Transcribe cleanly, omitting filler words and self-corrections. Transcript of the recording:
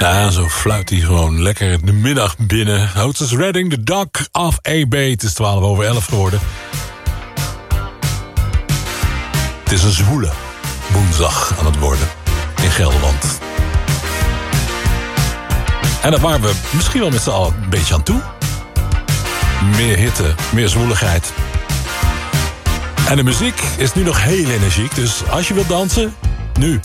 Ja, zo fluit hij gewoon lekker de middag binnen. Otis Redding, The Dog of A.B. Het is 11:12 geworden. Het is een zwoele woensdag aan het worden in Gelderland. En daar waren we misschien wel met z'n allen een beetje aan toe. Meer hitte, meer zwoeligheid. En de muziek is nu nog heel energiek, dus als je wilt dansen, nu.